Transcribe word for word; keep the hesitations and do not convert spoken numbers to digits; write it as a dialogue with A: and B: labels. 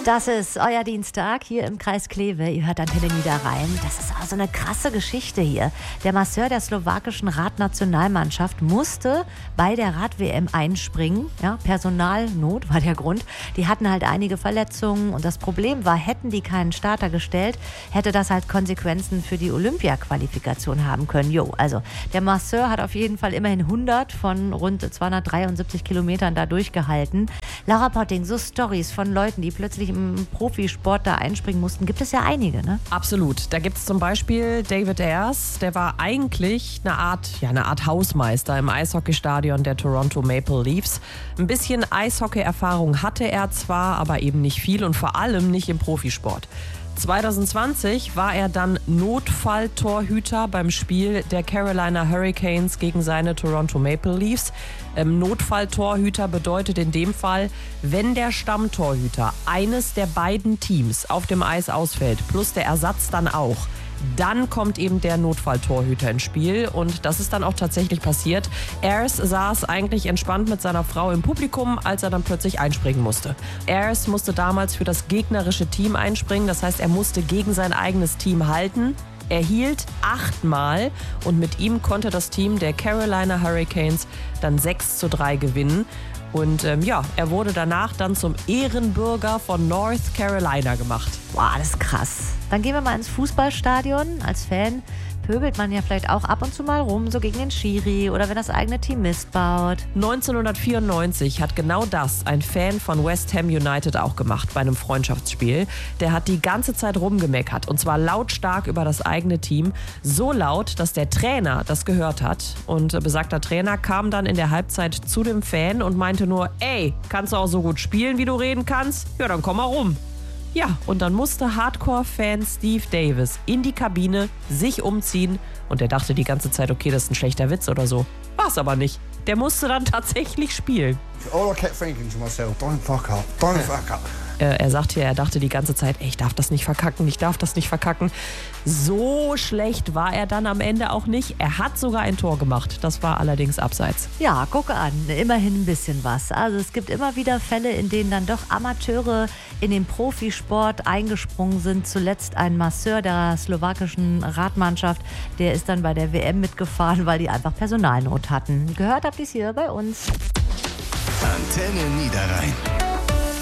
A: Das ist euer Dienstag hier im Kreis Kleve. Ihr hört Antenne Niederrhein. Das ist auch so eine krasse Geschichte hier. Der Masseur der slowakischen Radnationalmannschaft musste bei der Rad-W M einspringen. Ja, Personalnot war der Grund. Die hatten halt einige Verletzungen und das Problem war, hätten die keinen Starter gestellt, hätte das halt Konsequenzen für die Olympia-Qualifikation haben können. Jo, also der Masseur hat auf jeden Fall immerhin hundert von rund zweihundertdreiundsiebzig Kilometern da durchgehalten. Laura Potting, so Stories von Leuten, die plötzlich im Profisport da einspringen mussten, gibt es ja einige, ne?
B: Absolut. Da gibt es zum Beispiel David Ayres, der war eigentlich eine Art, ja, eine Art Hausmeister im Eishockeystadion der Toronto Maple Leafs. Ein bisschen Eishockey-Erfahrung hatte er zwar, aber eben nicht viel und vor allem nicht im Profisport. zwanzig zwanzig war er dann Notfalltorhüter beim Spiel der Carolina Hurricanes gegen seine Toronto Maple Leafs. Ähm, Notfalltorhüter bedeutet in dem Fall, wenn der Stammtorhüter eines der beiden Teams auf dem Eis ausfällt, plus der Ersatz dann auch, dann kommt eben der Notfalltorhüter ins Spiel und das ist dann auch tatsächlich passiert. Ayres saß eigentlich entspannt mit seiner Frau im Publikum, als er dann plötzlich einspringen musste. Ayres musste damals für das gegnerische Team einspringen, das heißt, er musste gegen sein eigenes Team halten. Er hielt achtmal und mit ihm konnte das Team der Carolina Hurricanes dann sechs zu drei gewinnen. Und ähm, ja, er wurde danach dann zum Ehrenbürger von North Carolina gemacht.
A: Boah, das ist krass. Dann gehen wir mal ins Fußballstadion. Als Fan pöbelt man ja vielleicht auch ab und zu mal rum, so gegen den Schiri oder wenn das eigene Team Mist baut.
B: neunzehnhundertvierundneunzig hat genau das ein Fan von West Ham United auch gemacht bei einem Freundschaftsspiel. Der hat die ganze Zeit rumgemeckert und zwar lautstark über das eigene Team. So laut, dass der Trainer das gehört hat. Und besagter Trainer kam dann in der Halbzeit zu dem Fan und meinte nur, ey, kannst du auch so gut spielen, wie du reden kannst? Ja, dann komm mal rum. Ja, und dann musste Hardcore-Fan Steve Davis in die Kabine, sich umziehen und er dachte die ganze Zeit, okay, das ist ein schlechter Witz oder so. War's aber nicht. Der musste dann tatsächlich spielen.
C: All I kept thinking to myself, don't fuck up, don't fuck up.
B: Er sagte, er dachte die ganze Zeit, ey, ich darf das nicht verkacken, ich darf das nicht verkacken. So schlecht war er dann am Ende auch nicht. Er hat sogar ein Tor gemacht, das war allerdings abseits.
A: Ja, gucke an, immerhin ein bisschen was. Also es gibt immer wieder Fälle, in denen dann doch Amateure in den Profisport eingesprungen sind. Zuletzt ein Masseur der slowakischen Radmannschaft, der ist dann bei der W M mitgefahren, weil die einfach Personalnot hatten. Gehört habt ihr es hier bei uns.
D: Antenne Niederrhein.